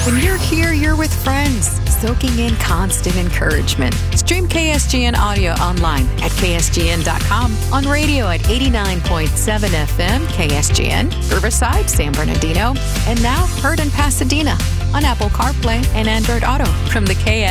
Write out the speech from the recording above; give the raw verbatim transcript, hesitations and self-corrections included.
When you're here, you're with friends, soaking in constant encouragement. Stream K S G N audio online at K S G N dot com, on radio at eighty-nine point seven F M K S G N, Riverside, San Bernardino, and now heard in Pasadena on Apple CarPlay and Android Auto from the K